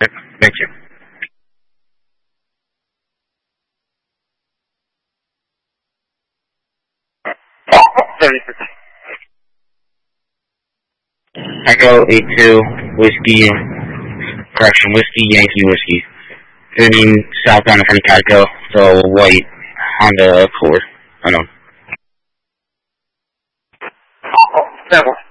Thank you. Echo 82 whiskey, correction, whiskey Yankee whiskey. Turning southbound from Geico, the white Honda Accord. I know.